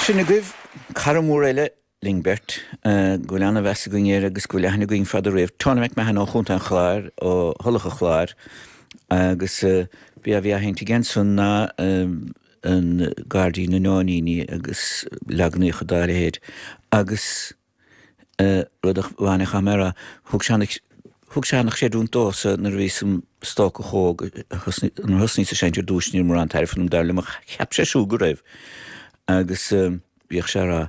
Sin na gcuibh caramór eile Lingbert go leanna bheits go ngéir agus go leanna going fad a réomh tánameid me an chunta an chláir ó thulacha chláir agus bí a bhí a haintí gen san ná an Gardaí na náníní agus leagnaí chudáir héad agus rud bhainna chamera thug seannach sé dún dósa nar bhí sam stóca chóg an thusní sa seintir dúisníir mar an tair fanm dar le cheap sé siú go raibh agus bíoh sé